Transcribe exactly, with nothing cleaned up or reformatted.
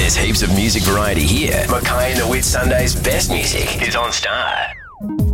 There's heaps of music variety here. Mackay and the Whit Sunday's best music is on Star.